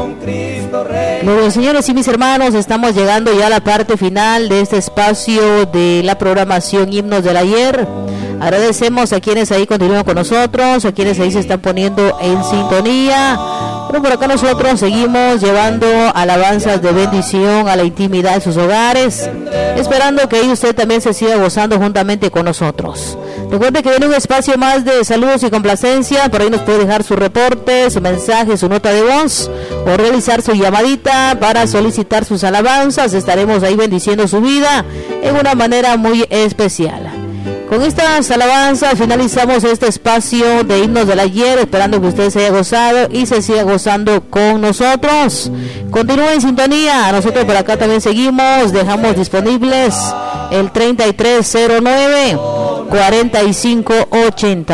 Muy bien, señores y mis hermanos, estamos llegando ya a la parte final de este espacio de la programación Himnos del Ayer. Agradecemos a quienes ahí continúan con nosotros, a quienes ahí se están poniendo en sintonía. Pero por acá nosotros seguimos llevando alabanzas de bendición a la intimidad de sus hogares, esperando que ahí usted también se siga gozando juntamente con nosotros. Recuerde que viene un espacio más de saludos y complacencia. Por ahí nos puede dejar su reporte, su mensaje, su nota de voz o realizar su llamadita para solicitar sus alabanzas. Estaremos ahí bendiciendo su vida en una manera muy especial. Con estas alabanzas finalizamos este espacio de Himnos del Ayer, esperando que usted se haya gozado y se siga gozando con nosotros. Continúe en sintonía, nosotros por acá también seguimos, dejamos disponibles el 3309-4580.